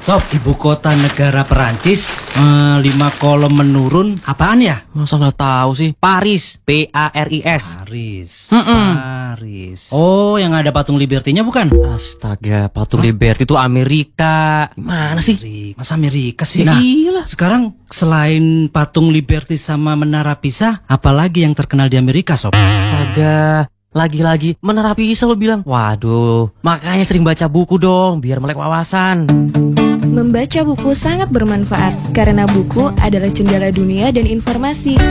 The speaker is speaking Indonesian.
Sob, ibu kota negara Perancis, 5 kolom menurun, apaan ya? Masa nggak tahu sih? Paris, Paris. Paris. Oh, yang ada patung Liberty-nya bukan? Astaga, patung Liberty itu Amerika. Mana sih? Masa Amerika sih? Ya Nah, iyalah. sekarang selain patung Liberty sama Menara Pisa, apalagi yang terkenal di Amerika, Sob? Astaga, lagi-lagi Menara Pisa lo bilang. Waduh, makanya sering baca buku dong, biar melek wawasan. Membaca buku sangat bermanfaat karena buku adalah jendela dunia dan informasi.